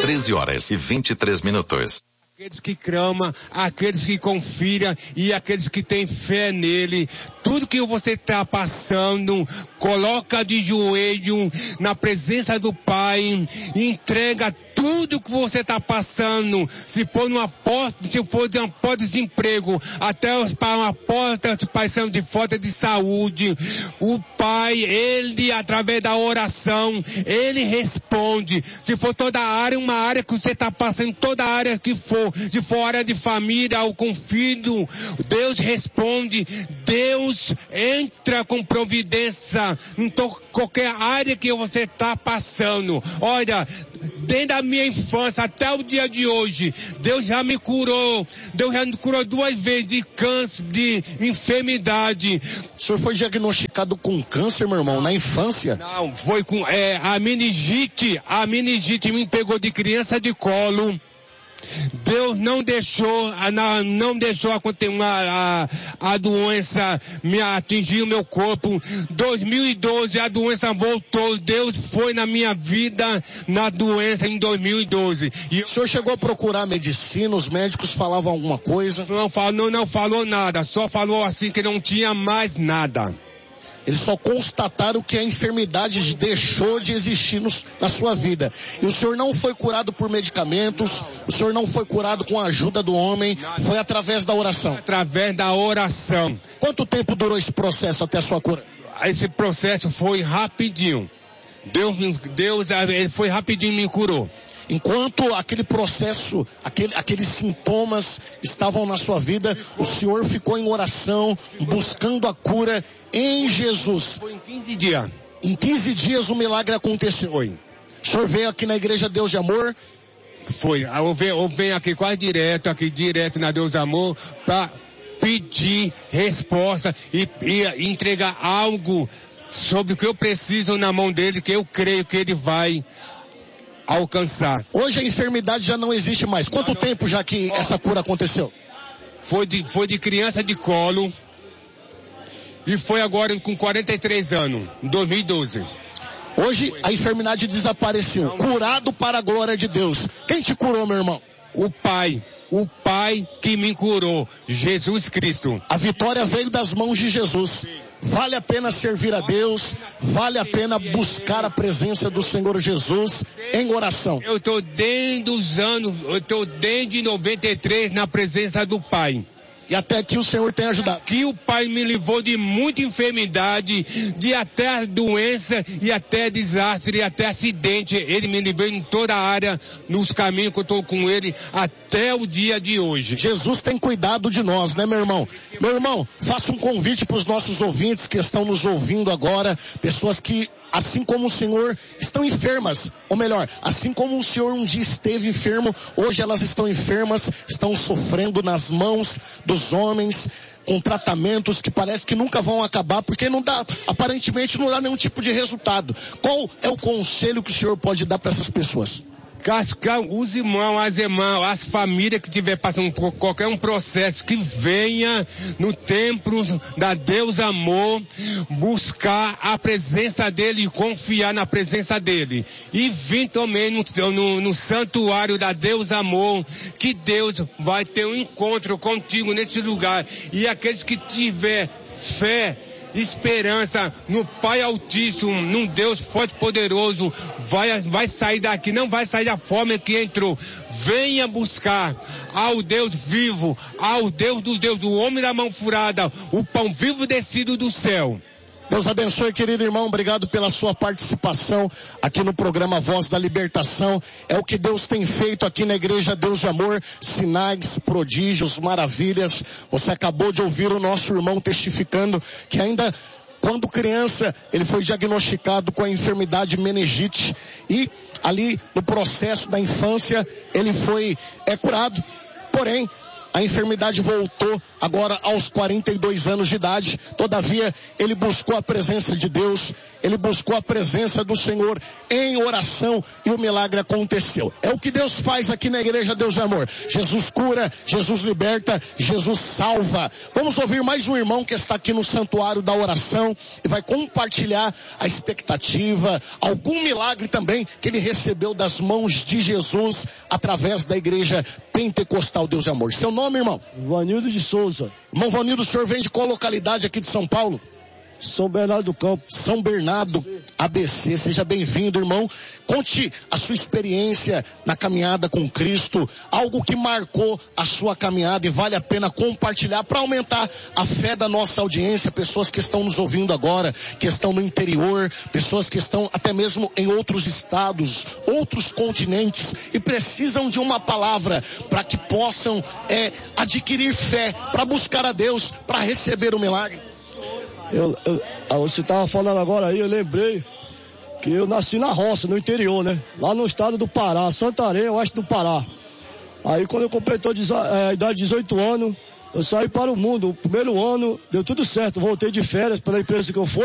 13h23. Aqueles que clamam, aqueles que confiam e aqueles que têm fé nele. Tudo que você está passando, coloca de joelho na presença do Pai, entrega tudo que você está passando, se for numa porta, se for de uma porta de desemprego, até uma porta passando de falta de saúde, o Pai, ele, através da oração, ele responde. Se for toda área, uma área que você está passando, toda área que for, se for área de família ou com filho, Deus responde, Deus entra com providência em qualquer área que você está passando. Olha, desde a minha infância até o dia de hoje, Deus já me curou. Deus já me curou 2 vezes de câncer, de enfermidade. O senhor foi diagnosticado com câncer, meu irmão, na infância? Não, foi com a meningite. A meningite me pegou de criança de colo. Deus não deixou a doença me atingir o meu corpo. 2012 a doença voltou. Deus foi na minha vida na doença em 2012. E o senhor chegou a procurar medicina? Os médicos falavam alguma coisa? Não falou nada. Só falou assim que não tinha mais nada. Eles só constataram que a enfermidade deixou de existir na sua vida. E o senhor não foi curado por medicamentos, o senhor não foi curado com a ajuda do homem, foi através da oração. Através da oração. Quanto tempo durou esse processo até a sua cura? Esse processo foi rapidinho. Deus ele foi rapidinho e me curou. Enquanto aquele processo, aqueles sintomas estavam na sua vida, o senhor ficou em oração, buscando a cura em Jesus. Foi em 15 dias. Em 15 dias o milagre aconteceu. Foi. O senhor veio aqui na Igreja Deus de Amor? Foi. Eu venho aqui quase direto na Deus de Amor, para pedir resposta e entregar algo sobre o que eu preciso na mão dele, que eu creio que ele vai alcançar. Hoje a enfermidade já não existe mais. Quanto tempo já que essa cura aconteceu? Foi de criança de colo e foi agora com 43 anos, em 2012. Hoje a enfermidade desapareceu. Curado para a glória de Deus. Quem te curou, meu irmão? O Pai que me curou, Jesus Cristo. A vitória veio das mãos de Jesus. Vale a pena servir a Deus, vale a pena buscar a presença do Senhor Jesus em oração. Eu estou desde 93 na presença do Pai. E até que o Senhor tem ajudado. Que o Pai me livrou de muita enfermidade, de até doença e até desastre e até acidente. Ele me livrou em toda a área, nos caminhos que eu estou com ele até o dia de hoje. Jesus tem cuidado de nós, né, meu irmão? Meu irmão, faça um convite para os nossos ouvintes que estão nos ouvindo agora, pessoas que, assim como o Senhor, estão enfermas. Ou melhor, assim como o Senhor um dia esteve enfermo, hoje elas estão enfermas, estão sofrendo nas mãos dos homens, com tratamentos que parece que nunca vão acabar, porque aparentemente não dá nenhum tipo de resultado. Qual é o conselho que o Senhor pode dar para essas pessoas? Os irmãos, as irmãs, as famílias que estiver passando por qualquer processo, que venha no templo da Deus Amor, buscar a presença dele e confiar na presença dele. E vir também no santuário da Deus Amor, que Deus vai ter um encontro contigo nesse lugar. E aqueles que tiver fé, esperança no Pai Altíssimo, num Deus forte e poderoso, vai sair daqui, não vai sair da forma que entrou. Venha buscar ao Deus vivo, ao Deus dos deuses, o homem da mão furada, o pão vivo descido do céu. Deus abençoe, querido irmão, obrigado pela sua participação aqui no programa Voz da Libertação. É o que Deus tem feito aqui na Igreja Deus de Amor, sinais, prodígios, maravilhas. Você acabou de ouvir o nosso irmão testificando que ainda quando criança ele foi diagnosticado com a enfermidade meningite e ali no processo da infância ele foi curado. Porém, a enfermidade voltou agora aos 42 anos de idade. Todavia, ele buscou a presença de Deus, ele buscou a presença do Senhor em oração e o milagre aconteceu. É o que Deus faz aqui na Igreja Deus é Amor. Jesus cura, Jesus liberta, Jesus salva. Vamos ouvir mais um irmão que está aqui no santuário da oração e vai compartilhar a expectativa, algum milagre também que ele recebeu das mãos de Jesus através da Igreja Pentecostal Deus é Amor. Seu nome, irmão? Vanildo de Souza. Irmão Vanildo, o senhor vem de qual localidade aqui de São Paulo? São Bernardo do Campo. São Bernardo, ABC. Seja bem-vindo, irmão. Conte a sua experiência na caminhada com Cristo, algo que marcou a sua caminhada e vale a pena compartilhar para aumentar a fé da nossa audiência, pessoas que estão nos ouvindo agora, que estão no interior, pessoas que estão até mesmo em outros estados, outros continentes e precisam de uma palavra para que possam adquirir fé, para buscar a Deus, para receber o milagre. Você estava falando agora aí, eu lembrei que eu nasci na roça, no interior, né? Lá no estado do Pará, Santarém, oeste do Pará. Aí quando eu completou a idade de 18 anos, eu saí para o mundo. O primeiro ano deu tudo certo, voltei de férias pela empresa que eu fui.